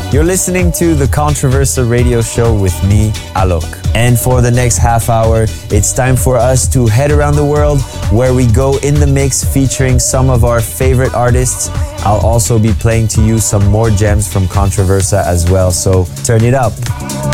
You're listening to the Controversa Radio Show with me, Alok. And for the next half hour, it's time for us to head around the world where we go in the mix featuring some of our favorite artists. I'll also be playing to you some more gems from Controversa as well, so turn it up.